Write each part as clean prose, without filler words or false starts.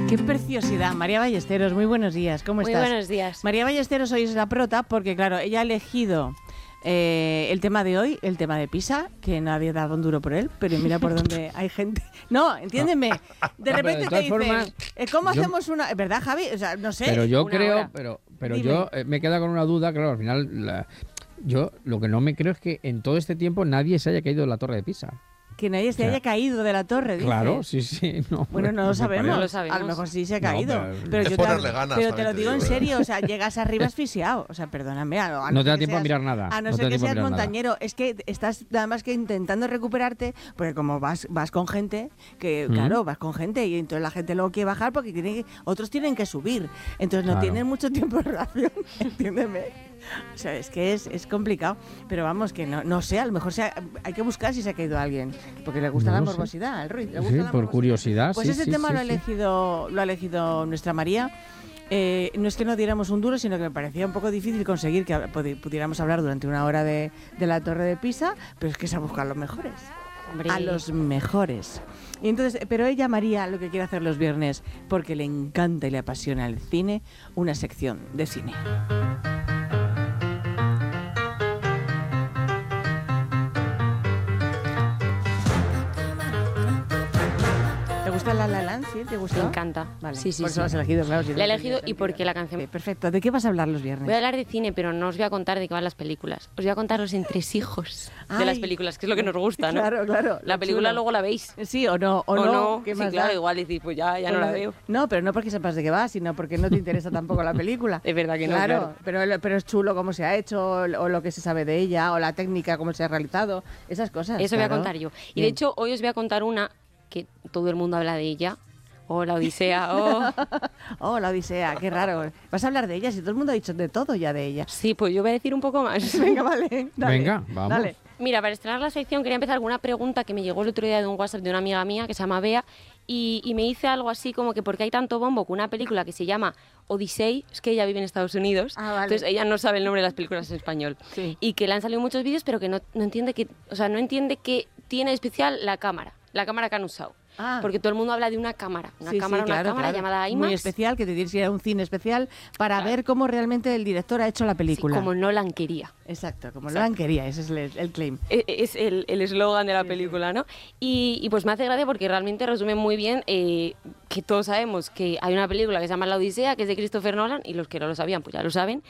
¡Qué preciosidad! María Ballesteros, muy buenos días. ¿Cómo estás? Muy buenos días. María Ballesteros hoy es la prota porque, claro, ella ha elegido el tema de hoy, el tema de Pisa, que nadie daba un duro por él, pero mira por dónde hay gente. No, entiéndeme. De repente te dicen, ¿cómo hacemos una...? ¿Verdad, Javi? O sea, no sé. Pero yo creo, hora. pero yo me queda con una duda, claro, al final... Yo lo que no me creo es que en todo este tiempo nadie se haya caído de la Torre de Pisa. Que nadie se haya caído de la torre, dices. Claro, sí. No, bueno, no lo sabemos. No lo sabemos. A lo mejor sí se ha caído. No, pero yo ganas, pero te lo digo en serio, o sea, llegas arriba asfixiado. O sea, perdóname. No te da tiempo a mirar nada. A no ser que seas montañero. Es que estás nada más que intentando recuperarte, porque como vas con gente, que claro, vas con gente y entonces la gente luego quiere bajar porque otros tienen que subir. Entonces no tienen mucho tiempo de relación, entiéndeme. O sea, es que es complicado. Pero vamos, que no sé, a lo mejor hay que buscar si se ha caído alguien. Porque le gusta la morbosidad, el ruido. Sí, por curiosidad. Pues ese tema lo ha elegido nuestra María. No es que no diéramos un duro, sino que me parecía un poco difícil conseguir que pudiéramos hablar durante una hora de la Torre de Pisa, pero es que es a buscar los mejores. Hombre. A los mejores. Y entonces, pero ella, María, lo que quiere hacer los viernes, porque le encanta y le apasiona el cine, una sección de cine. ¿Te gusta La La Land? ¿Sí? ¿Te gustó? Me encanta. Vale. Sí. Por eso lo has elegido, claro. La he elegido y porque la canción... Perfecto. ¿De qué vas a hablar los viernes? Voy a hablar de cine, pero no os voy a contar de qué van las películas. Os voy a contar los entresijos de las películas, que es lo que nos gusta, ¿no? Claro. La película luego la veis. Sí, o no. O no. ¿Qué Sí, más claro, da? igual decís, pues ya no la veo. No, pero no porque sepas de qué va, sino porque no te interesa tampoco la película. Es verdad que no, claro. Pero es chulo cómo se ha hecho, o lo que se sabe de ella, o la técnica, cómo se ha realizado, esas cosas. Eso claro. voy a contar yo. Y Bien. de hecho, hoy os voy a contar una que todo el mundo habla de ella. La Odisea, La Odisea, qué raro. Vas a hablar de ella, si todo el mundo ha dicho de todo ya de ella. Sí, pues yo voy a decir un poco más. Venga, vale. Dale, Venga, vamos. Dale. Mira, para estrenar la sección quería empezar con una pregunta que me llegó el otro día de un WhatsApp de una amiga mía que se llama Bea y me dice algo así como que porque hay tanto bombo con una película que se llama Odyssey, es que ella vive en Estados Unidos, vale. entonces ella no sabe el nombre de las películas en español. Sí. Y que le han salido muchos vídeos pero que no entiende no entiende que tiene de especial la cámara que han usado. Porque todo el mundo habla de una cámara, cámara llamada IMAX. Muy especial, que te tienes que ir a un cine especial para ver cómo realmente el director ha hecho la película. Sí, como Nolan quería. Exacto, como Nolan quería, ese es el claim. Es el eslogan de la película, ¿no? Y pues me hace gracia porque realmente resume muy bien que todos sabemos que hay una película que se llama La Odisea, que es de Christopher Nolan, y los que no lo sabían, pues ya lo saben,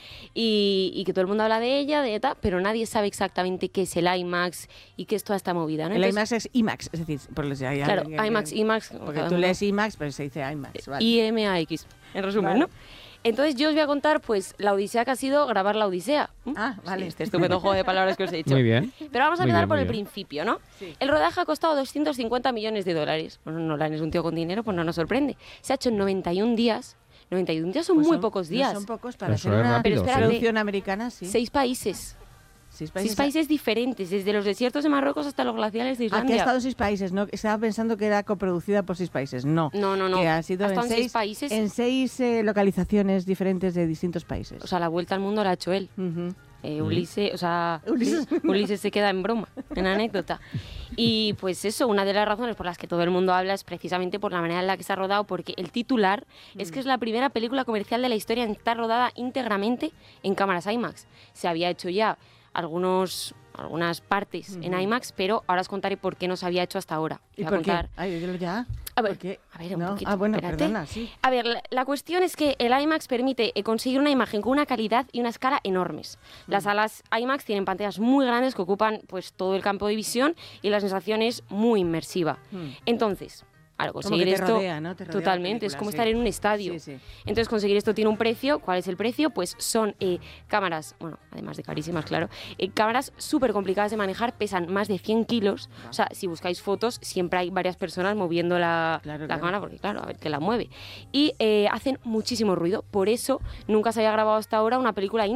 y que todo el mundo habla de ella, pero nadie sabe exactamente qué es el IMAX y qué es toda esta movida, ¿no? El IMAX es IMAX, es decir, por los claro, IMAX. Porque tú lees IMAX, pero se dice IMAX. Vale. IMAX, en resumen, vale. ¿no? Entonces yo os voy a contar, pues, la odisea que ha sido grabar la Odisea. Vale. Sí, este estupendo juego de palabras que os he dicho. Muy bien. Pero vamos a Muy empezar bien, por muy el bien. principio, ¿no? Sí. El rodaje ha costado $250 millones. Bueno, Nolan es un tío con dinero, pues no nos sorprende. Se ha hecho en 91 días. 91 días son Pues muy pocos días. No son pocos para Eso ser es una rápido, producción americana, sí. 6 países. 6 6 países diferentes, desde los desiertos de Marruecos hasta los glaciares de Aquí Islandia. ha estado 6 países, ¿no? Estaba pensando que era coproducida por 6 países. No. No. Que ha sido Ha estado en 6 6 países. En 6 localizaciones diferentes de distintos países. O sea, la vuelta al mundo la ha hecho él. Ujú. Ulises Ulises. Ulises se queda en broma, en anécdota. Y pues eso, una de las razones por las que todo el mundo habla es precisamente por la manera en la que se ha rodado, porque el titular es que es la primera película comercial de la historia en estar rodada íntegramente en cámaras IMAX. Se había hecho ya algunas partes en IMAX, pero ahora os contaré por qué no se había hecho hasta ahora. ¿Y por qué? Ya. A ver, ¿Por qué? un No. poquito, Bueno, espérate. perdona, sí. A ver, la cuestión es que el IMAX permite conseguir una imagen con una calidad y una escala enormes. Las salas IMAX tienen pantallas muy grandes que ocupan pues todo el campo de visión y la sensación es muy inmersiva. Entonces, al conseguir Como que te esto, rodea, ¿no? Te rodea la totalmente, es película, como sí. estar en un estadio. Sí. Entonces, conseguir esto tiene un precio. ¿Cuál es el precio? Pues son cámaras, bueno, además de carísimas, claro, cámaras súper complicadas de manejar, pesan más de 100 kilos. O sea, si buscáis fotos, siempre hay varias personas moviendo la cámara, porque claro, a ver qué la mueve. Y hacen muchísimo ruido. Por eso nunca se había grabado hasta ahora una película